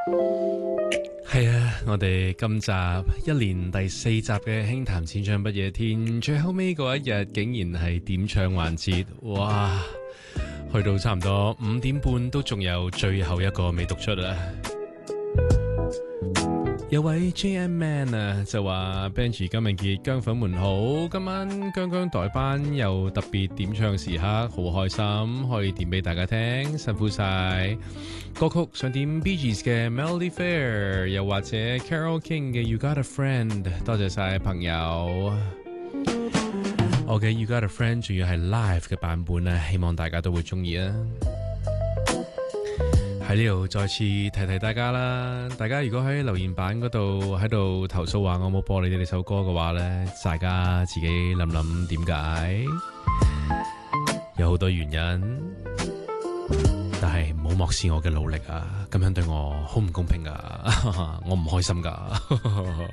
係啊，我哋今集一連第4集嘅輕談淺唱不夜天，最後尾嗰一日竟然係點唱環節，哇！去到差唔多5點半都仲有最後一個未讀出啊！有位 JM Man 啊，就話 Benji 今日傑姜粉們好，今晚姜姜代班又特別點唱時刻，好開心，可以點俾大家聽，辛苦晒。歌曲想點 Bee Gees 嘅 Melody Fair， 又或者 Carole King 嘅 You Got a Friend， 多謝晒朋友。我嘅 You Got a Friend 仲要係 live 嘅版本啊，希望大家都會中意啊！喺呢度再次提提大家啦，大家如果喺留言板嗰度喺度投訴話我冇播你哋呢首歌嘅話呢，大家自己諗諗點解，有好多原因，但係唔好漠視我嘅努力啊！咁樣對我好唔公平噶，我唔開心噶。